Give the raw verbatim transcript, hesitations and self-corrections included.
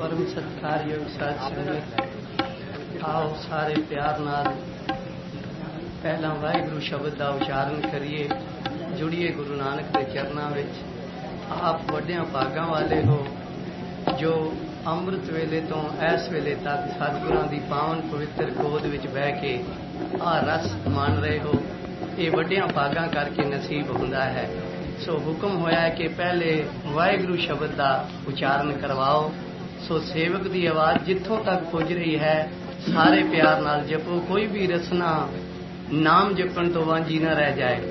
परम सत्कारयोग साध संगत, आओ सारे प्यार नाल पहला वाहिगुरु शब्द का उच्चारण करिए। जुड़िए गुरु नानक के चरणों में। आप वड्डियां भागां वाले हो जो अमृत वेले तो इस वेले तक सतगुरां दी पावन पवित्र गोद विच बह के आ रस मान रहे हो। ये वड्डियां भागां करके नसीब हुंदा है। सो हुक्म होया है कि पहले वाहिगुरु शब्द का उच्चारण करवाओ। सो सेवक की आवाज़ जिथों तक पुज रही है सारे प्यार नाल जपो। कोई भी रसना नाम जपण तो वांझी ना रह जाए।